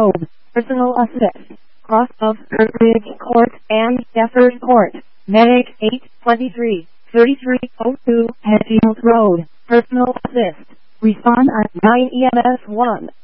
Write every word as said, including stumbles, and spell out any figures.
Road, Personal Assist, cross of Ridge Court and Defford Court, Medic eight twenty-three, thirty-three oh two, Hedgefield Road, Personal Assist. Respond at nine E M S one.